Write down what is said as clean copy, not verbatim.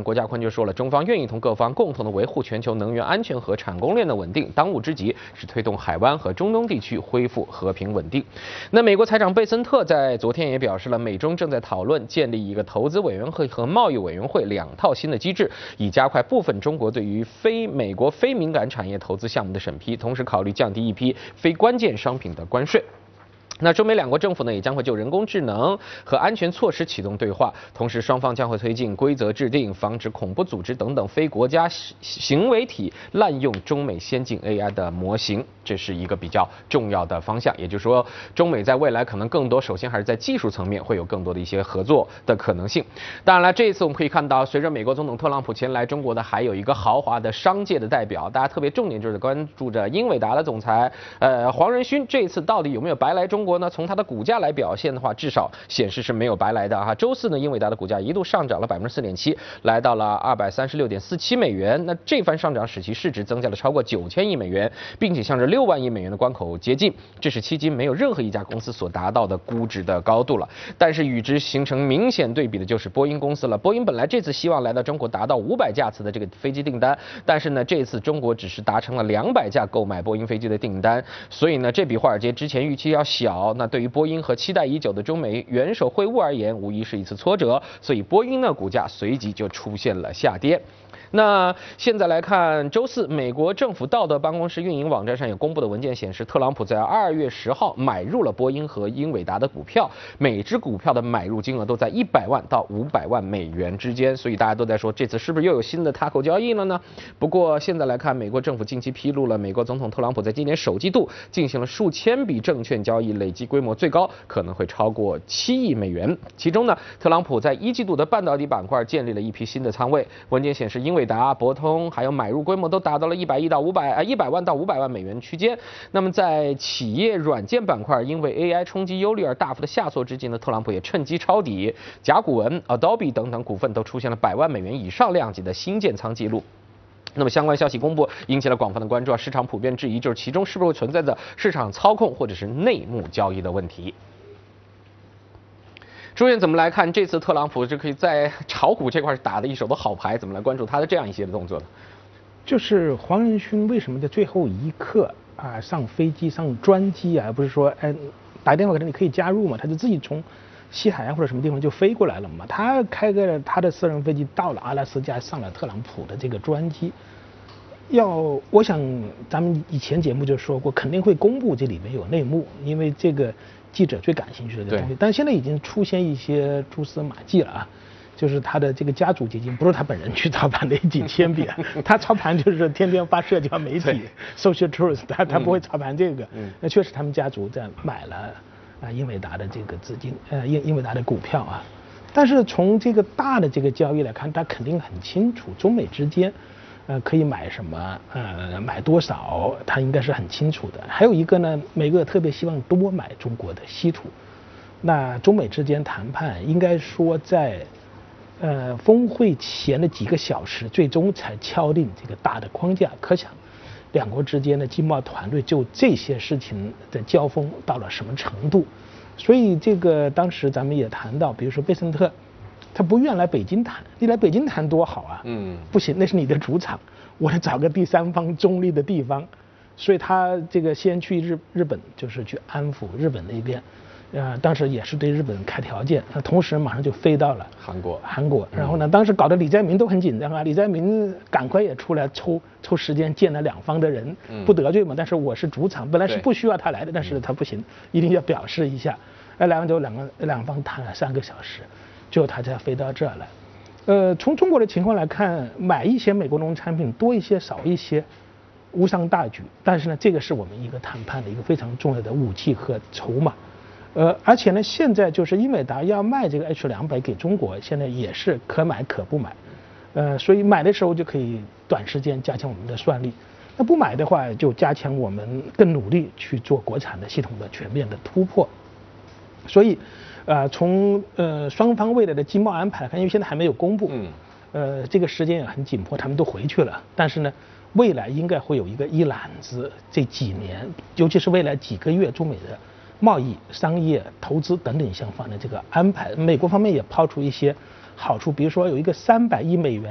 国家坤就说了，中方愿意同各方共同的维护全球能源安全和产供链的稳定，当务之急是推动海湾和中东地区恢复和平稳定。那美国财长贝森特在昨天也表示了，美中正在讨论建立一个投资委员会和贸易委员会2套新的机制，以加快部分中国对于美国非敏感产业投资项目的审批，同时考虑降低一批非关键商品的关税。那中美2国政府呢，也将会就人工智能和安全措施启动对话，同时双方将会推进规则制定，防止恐怖组织等等非国家行为体滥用中美先进 AI 的模型，这是一个比较重要的方向。也就是说，中美在未来可能更多，首先还是在技术层面会有更多的一些合作的可能性。当然了，这一次我们可以看到，随着美国总统特朗普前来中国的，还有一个豪华的商界的代表，大家特别重点就是关注着英伟达的总裁黄仁勋，这一次到底有没有白来中国呢？从它的股价来表现的话，至少显示是没有白来的哈。周四呢，英伟达的股价一度上涨了4.7%，来到了236.47美元。那这番上涨使其市值增加了超过9000亿美元，并且向着6万亿美元的关口接近，这是迄今没有任何一家公司所达到的估值的高度了。但是与之形成明显对比的就是波音公司了。波音本来这次希望来到中国达到500架次的这个飞机订单，但是呢，这次中国只是达成了200架购买波音飞机的订单，所以呢，这比华尔街之前预期要小。那对于波音和期待已久的中美元首会晤而言，无疑是一次挫折，所以波音呢股价随即就出现了下跌。那现在来看，周四美国政府道德办公室运营网站上有公布的文件显示，特朗普在2月10号买入了波音和英伟达的股票，每只股票的买入金额都在100万到500万美元之间，所以大家都在说这次是不是又有新的塔口交易了呢？不过现在来看，美国政府近期披露了美国总统特朗普在今年首季度进行了数千笔证券交易，累计规模最高可能会超过7亿美元。其中呢，特朗普在1季度的半导体板块建立了一批新的仓位，文件显示英伟达、博通还有买入规模都达到了100万到500万美元区间。那么在企业软件板块因为 AI 冲击忧虑而大幅的下挫之际呢，特朗普也趁机抄底，甲骨文、Adobe 等等股份都出现了100万美元以上量级的新建仓记录。那么相关消息公布引起了广泛的关注，市场普遍质疑就是其中是不是存在着市场操控或者是内幕交易的问题。朱院怎么来看这次特朗普就可以在炒股这块打的一手的好牌？怎么来关注他的这样一些的动作呢？ 就是黄仁勋为什么在最后一刻上飞机上专机而不是说打电话给他你可以加入嘛？他就自己从西海岸或者什么地方就飞过来了嘛？他开个他的私人飞机到了阿拉斯加，上了特朗普的这个专机。我想咱们以前节目就说过，肯定会公布这里面有内幕，因为这个记者最感兴趣的东西。但现在已经出现一些蛛丝马迹了啊，就是他的这个家族基金不是他本人去操盘的几千笔，他操盘就是天天发社交媒体 social truth， 他不会操盘这个。那确实他们家族在买了英伟达的这个资金，英伟达的股票啊。但是从这个大的这个交易来看，他肯定很清楚中美之间。可以买什么？买多少？他应该是很清楚的。还有一个呢，美国也特别希望多买中国的稀土。那中美之间谈判，应该说在峰会前的几个小时，最终才敲定这个大的框架。可想，两国之间的经贸团队就这些事情的交锋到了什么程度？所以这个当时咱们也谈到，比如说贝森特。他不愿来北京谈，你来北京谈多好啊！不行，那是你的主场，我得找个第三方中立的地方，所以他这个先去日本，就是去安抚日本那边，当时也是对日本开条件，同时马上就飞到了韩国，然后呢，当时搞得李在明都很紧张啊，李在明赶快也出来抽时间见了两方的人，不得罪嘛，但是我是主场，本来是不需要他来的，但是他不行，一定要表示一下，两方谈了3个小时。最后他才飞到这儿来，从中国的情况来看，买一些美国农产品多一些少一些，无伤大局。但是呢，这个是我们一个谈判的一个非常重要的武器和筹码，而且呢，现在就是英伟达要卖这个 H200给中国，现在也是可买可不买，所以买的时候就可以短时间加强我们的算力，那不买的话就加强我们更努力去做国产的系统的全面的突破，所以。从双方未来的经贸安排看，因为现在还没有公布，这个时间也很紧迫，他们都回去了。但是呢，未来应该会有一揽子这几年，尤其是未来几个月中美的贸易、商业、投资等等相关的这个安排。美国方面也抛出一些好处，比如说有一个300亿美元。